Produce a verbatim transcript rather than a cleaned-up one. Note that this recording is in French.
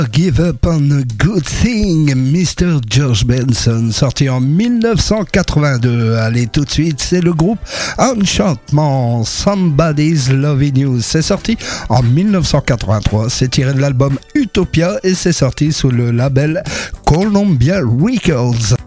Give Up on a Good Thing, mister George Benson, sorti en dix-neuf cent quatre-vingt-deux. Allez, tout de suite, c'est le groupe Enchantement, Somebody's Loving You. C'est sorti en dix-neuf cent quatre-vingt-trois. C'est tiré de l'album Utopia et c'est sorti sous le label Columbia Records.